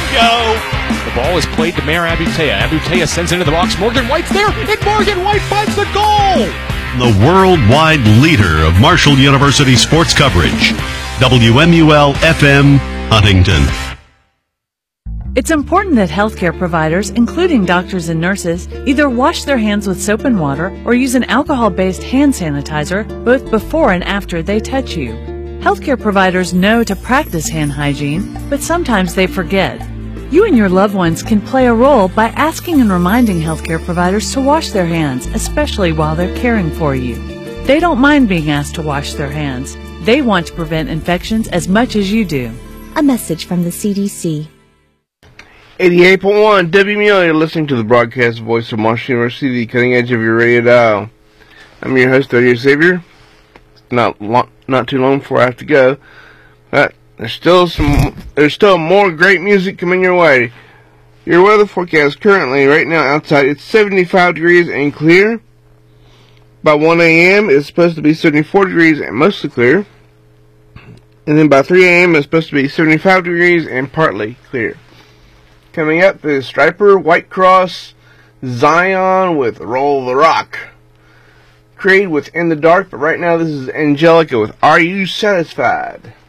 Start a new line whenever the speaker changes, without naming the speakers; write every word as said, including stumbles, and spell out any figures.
go. The ball is played to Mayor Abutea. Abutea sends into the box. Morgan White's there, and Morgan White finds the goal.
The worldwide leader of Marshall University sports coverage. W M U L F M, Huntington.
It's important that healthcare providers, including doctors and nurses, either wash their hands with soap and water or use an alcohol-based hand sanitizer both before and after they touch you. Healthcare providers know to practice hand hygiene, but sometimes they forget. You and your loved ones can play a role by asking and reminding healthcare providers to wash their hands, especially while they're caring for you. They don't mind being asked to wash their hands. They want to prevent infections as much as you do.
A message from the C D C.
eighty-eight point one W M U L, you're listening to the broadcast voice of Marshall University, the cutting edge of your radio dial. I'm your host, thirty-year Savior. Not long, not too long before I have to go. But there's still some, there's still more great music coming your way. Your weather forecast currently, right now outside, it's seventy-five degrees and clear. By one a.m. it's supposed to be seventy-four degrees and mostly clear. And then by three a.m. it's supposed to be seventy-five degrees and partly clear. Coming up is Striper, White Cross, Zion with Roll the Rock. Creed with In the Dark, but right now this is Angelica with Are You Satisfied?